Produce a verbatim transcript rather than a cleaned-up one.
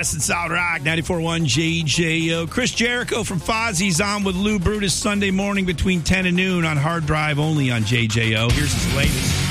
best in Solid Rock, ninety-four point one J J O. Chris Jericho from Fozzie's on with Lou Brutus Sunday morning between ten and noon on Hard Drive only on J J O. Here's his latest.